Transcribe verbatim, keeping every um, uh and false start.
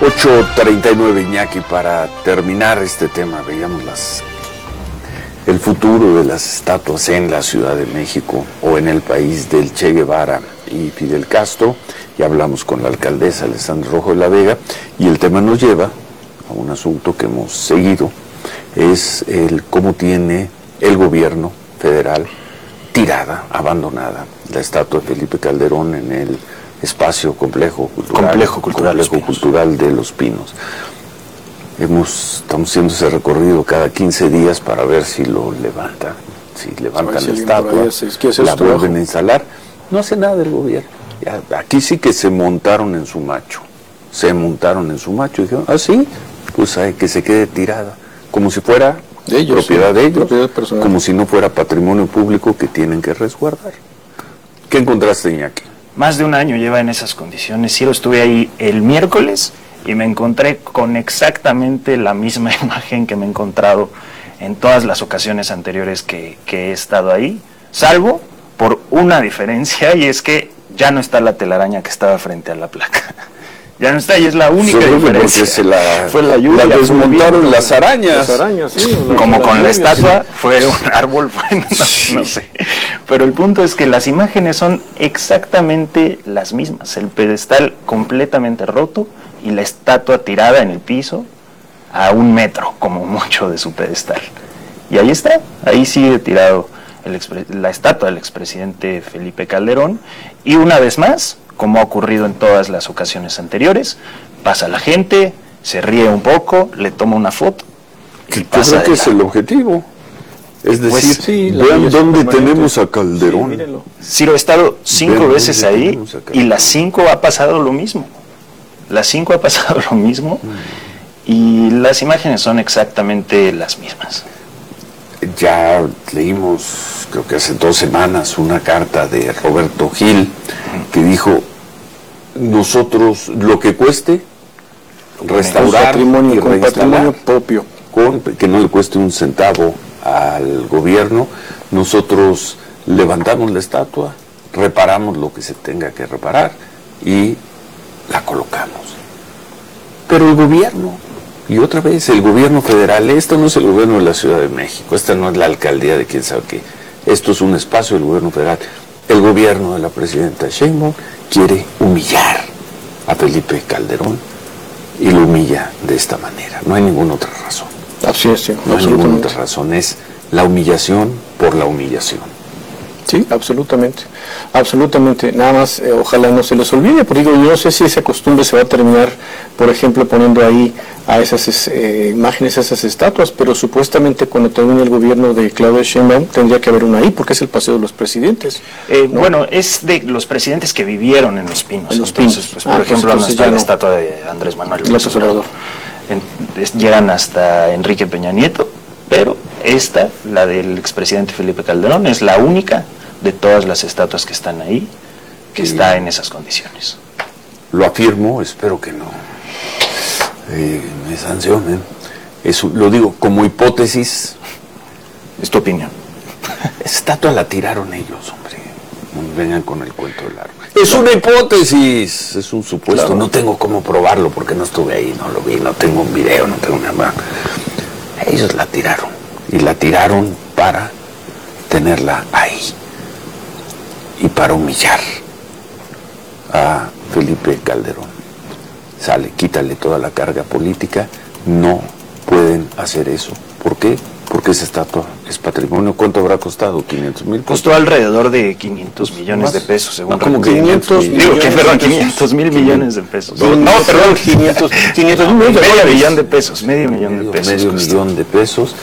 ocho treinta y nueve, Iñaki. Para terminar este tema, veíamos las, el futuro de las estatuas en la Ciudad de México o en el país del Che Guevara y Fidel Castro, y hablamos con la alcaldesa Alessandra Rojo de la Vega, y el tema nos lleva a un asunto que hemos seguido, es el cómo tiene el gobierno federal tirada, abandonada, la estatua de Felipe Calderón en el espacio complejo cultural, complejo cultural, complejo cultural de Los Pinos. Hemos, estamos haciendo ese recorrido cada quince días para ver si lo levantan, si levantan si la estatua, se, la vuelven a instalar. No hace nada el gobierno. Ya, aquí sí que se montaron en su macho, se montaron en su macho y dijeron, ah sí, pues hay que se quede tirada, como si fuera de ellos, propiedad sí, de ellos, propiedad personal, como si no fuera patrimonio público que tienen que resguardar. ¿Qué encontraste, Iñaki? Más de un año lleva en esas condiciones. Sí, lo estuve ahí el miércoles y me encontré con exactamente la misma imagen que me he encontrado en todas las ocasiones anteriores que, que he estado ahí, salvo por una diferencia, y es que ya no está la telaraña que estaba frente a la placa. Ya no está, y es la única sí, diferencia. Se la, fue la lluvia. La desmontaron las arañas. Las arañas, sí. La, Como la con lluvia, la estatua, sí. Fue un árbol, bueno, no, sí. no sé. Pero el punto es que las imágenes son exactamente las mismas. El pedestal completamente roto y la estatua tirada en el piso a un metro, como mucho, de su pedestal. Y ahí está, ahí sigue tirado el expre- la estatua del expresidente Felipe Calderón. Y una vez más, como ha ocurrido en todas las ocasiones anteriores, pasa la gente, se ríe un poco, le toma una foto. Que yo creo que es el objetivo. Es decir, pues, sí, vean dónde tenemos a Calderón. Sí, Ciro, he estado cinco vean veces ahí y las cinco ha pasado lo mismo. Las cinco ha pasado lo mismo mm. y las imágenes son exactamente las mismas. Ya leímos, creo que hace dos semanas, una carta de Roberto Gil que dijo, nosotros lo que cueste restaurar patrimonio, y con patrimonio propio, con, que no le cueste un centavo al gobierno, nosotros levantamos la estatua, reparamos lo que se tenga que reparar y la colocamos. Pero el gobierno, y otra vez, el gobierno federal, esto no es el gobierno de la Ciudad de México, esta no es la alcaldía de quién sabe qué, esto es un espacio del gobierno federal. El gobierno de la presidenta Sheinbaum quiere humillar a Felipe Calderón y lo humilla de esta manera. No hay ninguna otra razón. Así es, sí, no hay ninguna otra razón, es la humillación por la humillación. Sí, absolutamente, absolutamente. Nada más, eh, ojalá no se les olvide, porque digo, yo no sé si esa costumbre se va a terminar, por ejemplo, poniendo ahí a esas eh, imágenes, a esas estatuas, pero supuestamente cuando termine el gobierno de Claudia Sheinbaum tendría que haber una ahí, porque es el paseo de los presidentes. Eh, ¿no? Bueno, es de los presidentes que vivieron en Los Pinos. En Los entonces, Pinos. Pues, por ah, ejemplo, pues, no está ya la no. estatua de Andrés Manuel López Obrador. En, es, llegan hasta Enrique Peña Nieto, pero esta, la del expresidente Felipe Calderón, es la única de todas las estatuas que están ahí que sí. está en esas condiciones. Lo afirmo, espero que no eh, me sancionen. Eso lo digo como hipótesis. Es tu opinión. Esa estatua la tiraron ellos, hombre. No vengan con el cuento del árbol. Es una hipótesis, es un supuesto. Claro. No tengo cómo probarlo porque no estuve ahí, no lo vi, no tengo un video, no tengo nada. Ellos la tiraron y la tiraron para tenerla ahí y para humillar a Felipe Calderón. Sale, quítale toda la carga política. No pueden hacer eso. ¿Por qué? Porque esa estatua es patrimonio. ¿Cuánto habrá costado? ¿quinientos mil? Costó alrededor de quinientos millones ¿Más? de pesos, según. No, como quinientos Digo, que perdón, quinientos mil millones de pesos. No, no perdón, quinientos mil millones de pesos. Medio millón de pesos, medio millón de pesos. Medio millón de pesos.